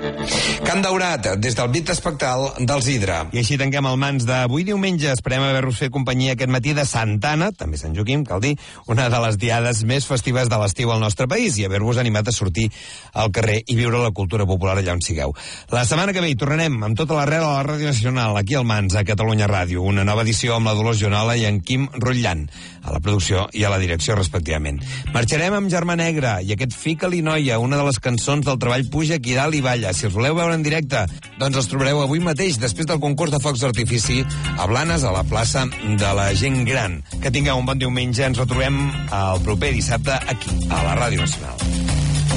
Can Daurat, des del Bit Espectral dels Hidra. I així tanquem el Mans d'avui diumenge. Esperem haver-vos fet companyia aquest matí de Santana, també Sant Joaquim, cal dir, una de les diades més festives de l'estiu al nostre país, i haver-vos animat a sortir al carrer i viure la cultura popular allà on sigueu. La setmana que ve hi tornarem amb tota l'arrel a la Ràdio Nacional, aquí al Mans, a Catalunya Ràdio. Una nova edició amb la Dolors Jonola i en Quim Rotllan, a la producció i a la direcció, respectivament. Marxarem amb Germà Negre i aquest Fica-li Noia, una de les cançons del treball Puja aquí dalt i balla. Si els voleu veure en directe, doncs els trobareu avui mateix, després del concurs de focs d'artifici a Blanes, a la plaça de la Gent Gran. Que tingueu un bon diumenge. Ens retrobem el proper dissabte aquí, a la Ràdio Nacional.